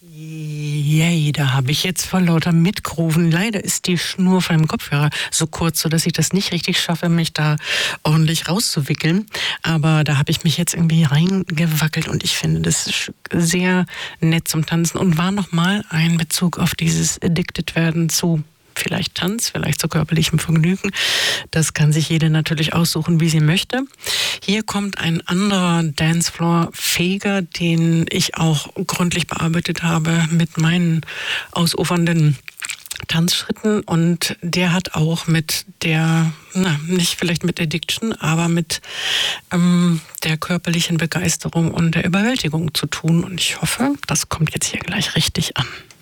Yay, da habe ich jetzt vor lauter Mitgrooven. Leider ist die Schnur von dem Kopfhörer so kurz, sodass ich das nicht richtig schaffe, mich da ordentlich rauszuwickeln. Aber da habe ich mich jetzt irgendwie reingewackelt und ich finde das sehr nett zum Tanzen und war nochmal ein Bezug auf dieses Addicted-Werden zu vielleicht Tanz, vielleicht zu körperlichem Vergnügen. Das kann sich jede natürlich aussuchen, wie sie möchte. Hier kommt ein anderer Dancefloor-Feger, den ich auch gründlich bearbeitet habe mit meinen ausufernden Tanzschritten, und der hat auch mit der, nicht vielleicht mit Addiction, aber mit der körperlichen Begeisterung und der Überwältigung zu tun. Und ich hoffe, das kommt jetzt hier gleich richtig an.